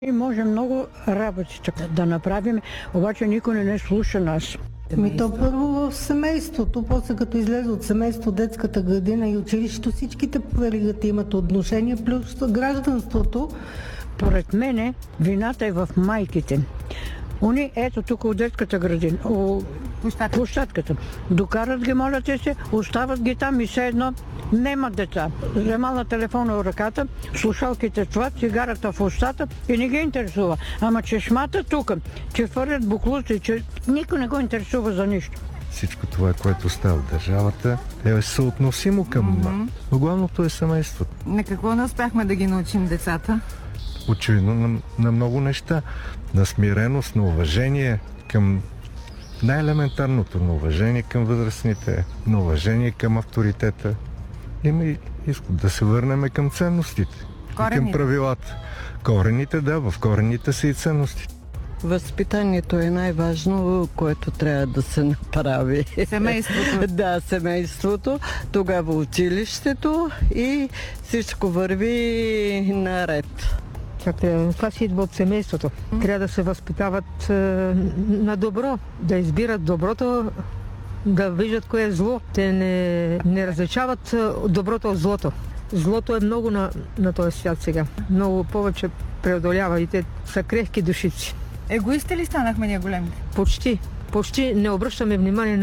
И може много работи да направим, обаче никой не слуша нас. То първо в семейството, после като излезе от семейство, детската градина и училището, всичките по веригата имат отношение, плюс гражданството. Поред мене вината е в майките. Они ето тук от детската градина, площадката. Докарат ги, моля те се, остават ги там и все едно нямат деца. Вземала телефона в ръката, слушалките това, цигарата в устата и не ги интересува. Ама чешмата тук, че фърлят буклуци, че никой не го интересува за нищо. Всичко това, което става в държавата, е съотносимо към но главното е семейството. На какво не успяхме да ги научим децата? Очевидно на много неща. На смиреност, на уважение към най-елементарното, на уважение към възрастните, на уважение към авторитета. И да се върнем към ценностите. И към правилата. Корените, да, в корените са и ценностите. Възпитанието е най-важно, което трябва да се направи. Семейството. Да, семейството, тогава училището и всичко върви наред. Това си идва от семейството. Трябва да се възпитават на добро, да избират доброто, да виждат кое е зло. Те не различават доброто от злото. Злото е много на този свят сега. Много повече преодолява и те са крехки душици. Егоисти ли станахме ние големите? Почти не обръщаме внимание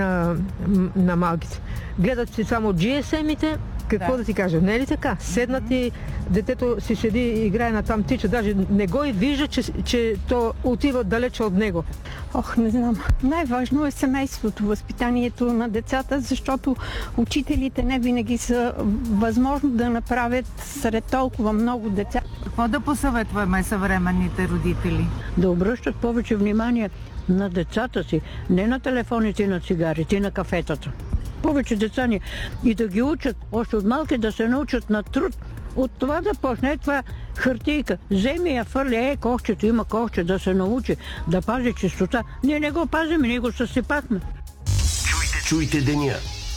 на малките. Гледат си само GSM-ите. Какво да ти кажа? Не е ли така? Седнат и детето си седи и играе на там тича. Даже не го и вижда, че то отива далече от него. Не знам. Най-важно е семейството, възпитанието на децата, защото учителите не винаги са възможно да направят сред толкова много деца. Какво да посъветваме съвременните родители? Да обръщат повече внимание на децата си, не на телефоните, на цигарите и на кафетата. Повече деца ни и да ги учат, още от малки да се научат на труд. От това да почне това хартийка. Вземи я, фърля, кохчето, има кохче, да се научи, да пази чистота. Ние не го пазим, ние го съсипахме. Чуйте деня.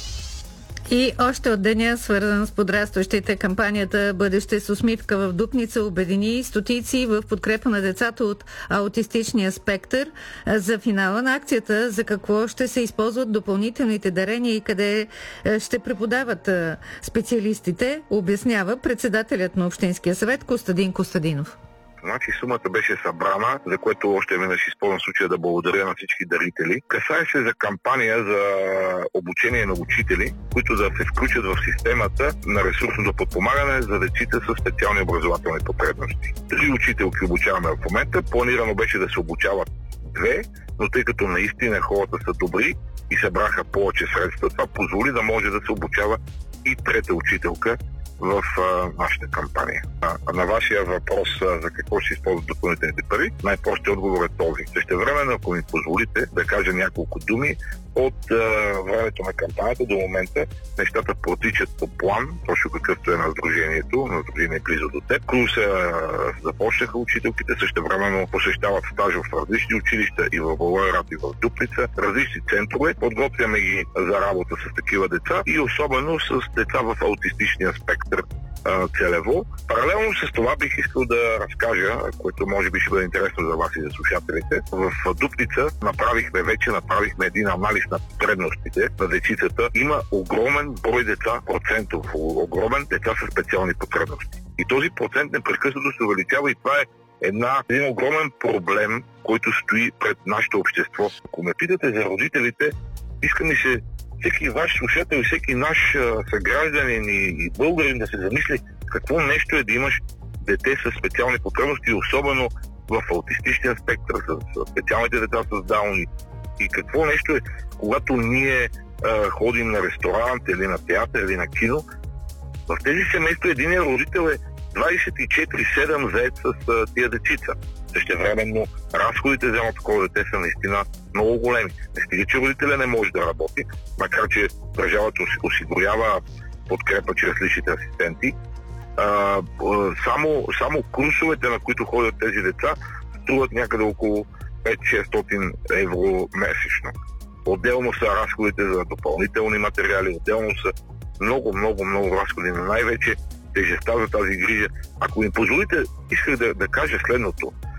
И още от деня, свързан с подрастващите, кампанията "Бъдеще с усмивка" в Дупница обедини стотици в подкрепа на децата от аутистичния спектър. За финала на акцията, за какво ще се използват допълнителните дарения и къде ще преподават специалистите, обяснява председателят на Общинския съвет Костадин Костадинов. Значи сумата беше събрана, за което още веднъж използвам случая да благодаря на всички дарители. Касае се за кампания за обучение на учители, които да се включат в системата на ресурсното подпомагане за деците с специални образователни потребности. 3 учителки обучаваме в момента. Планирано беше да се обучават 2, но тъй като наистина хората са добри и събраха повече средства, това позволи да може да се обучава и 3-та учителка в нашата кампания. На вашия въпрос за какво ще използват допълнителните пари, най-простият отговор е този. Същевременно, ако ми позволите да кажа няколко думи, от времето на кампанията до момента нещата протичат по план, точно какъвто е на сдружението, на сдружение близо до теб. Курса започнаха учителките, същевременно посещават стаж в различни училища и в Благоевград, и в Дупница, различни центрове. Подготвяме ги за работа с такива деца и особено с деца в аутистичния спектър целево. Паралелно с това бих искал да разкажа, което може би ще бъде интересно за вас и за слушателите. В Дупница направихме един анализ на потребностите на децицата. Има огромен брой деца, процентов огромен деца с специални потребности. И този процент непрекъснато се увеличава и това е един огромен проблем, който стои пред нашето общество. Ако ме питате за родителите, иска ми се всеки ваш слушател и всеки наш съгражданин и българин да се замисли какво нещо е да имаш дете с специални потребности, особено в аутистичния спектър, с специалните деца с дауни. И какво нещо е, когато ние ходим на ресторант или на театър или на кино, в тези семейства единият родител е 24/7 заед с тия дечица. Същевременно разходите за едно такова дете са наистина много големи. Не стига, че родителя не може да работи, макар че държавата осигурява подкрепа чрез личните асистенти. Само курсовете, на които ходят тези деца, струват някъде около 500-600 евро месечно. Отделно са разходите за допълнителни материали, отделно са много разходи, но най-вече тежестта за тази грижа. Ако ми позволите, исках да кажа следното.